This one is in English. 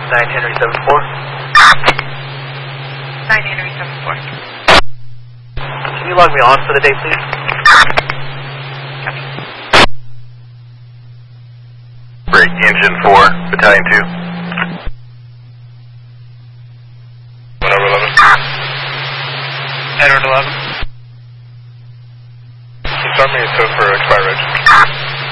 9 Henry 74. 9 Henry 74. Can you log me on for the day, please? Copy. Break engine 4, battalion 2. 1 over 11. Edward 11. Can you start me a tow for expired reg?